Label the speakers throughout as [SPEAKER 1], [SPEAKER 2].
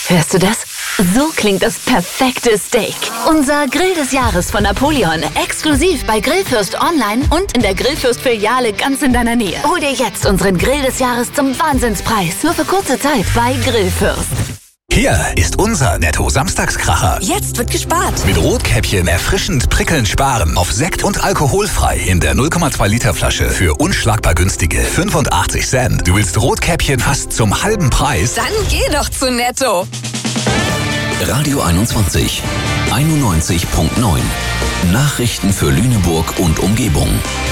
[SPEAKER 1] Hörst du das? So klingt das perfekte Steak. Unser Grill des Jahres von Napoleon. Exklusiv bei Grillfürst online und in der Grillfürst-Filiale ganz in deiner Nähe. Hol dir jetzt unseren Grill des Jahres zum Wahnsinnspreis. Nur für kurze Zeit bei Grillfürst.
[SPEAKER 2] Hier ist unser Netto-Samstagskracher.
[SPEAKER 1] Jetzt wird gespart.
[SPEAKER 2] Mit Rotkäppchen erfrischend prickelnd sparen auf Sekt und alkoholfrei in der 0,2 Liter Flasche für unschlagbar günstige 85 Cent. Du willst Rotkäppchen fast zum halben Preis?
[SPEAKER 1] Dann geh doch zu Netto.
[SPEAKER 3] Radio 21, 91.9. Nachrichten für Lüneburg und Umgebung.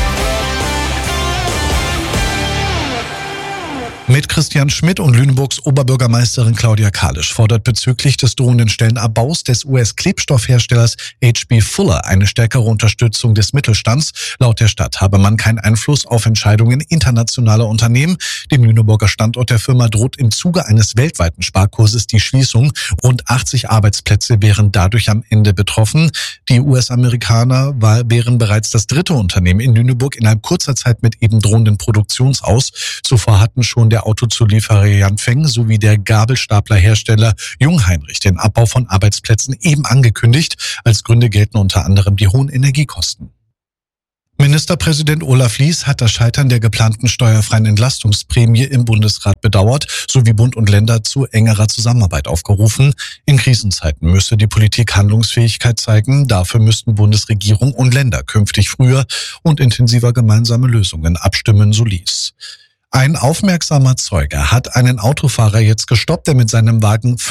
[SPEAKER 4] Mit Christian Schmidt und Lüneburgs Oberbürgermeisterin Claudia Kalisch fordert bezüglich des drohenden Stellenabbaus des US-Klebstoffherstellers H.B. Fuller eine stärkere Unterstützung des Mittelstands. Laut der Stadt habe man keinen Einfluss auf Entscheidungen internationaler Unternehmen. Dem Lüneburger Standort der Firma droht im Zuge eines weltweiten Sparkurses die Schließung. Rund 80 Arbeitsplätze wären dadurch am Ende betroffen. Die US-Amerikaner wären bereits das dritte Unternehmen in Lüneburg innerhalb kurzer Zeit mit eben drohenden Produktionsaus. Zuvor hatten schon der Autozulieferer Yanfeng sowie der Gabelstaplerhersteller Jungheinrich den Abbau von Arbeitsplätzen eben angekündigt. Als Gründe gelten unter anderem die hohen Energiekosten. Ministerpräsident Olaf Lies hat das Scheitern der geplanten steuerfreien Entlastungsprämie im Bundesrat bedauert, sowie Bund und Länder zu engerer Zusammenarbeit aufgerufen. In Krisenzeiten müsse die Politik Handlungsfähigkeit zeigen. Dafür müssten Bundesregierung und Länder künftig früher und intensiver gemeinsame Lösungen abstimmen, so Lies. Ein aufmerksamer Zeuge hat einen Autofahrer jetzt gestoppt, der mit seinem Wagen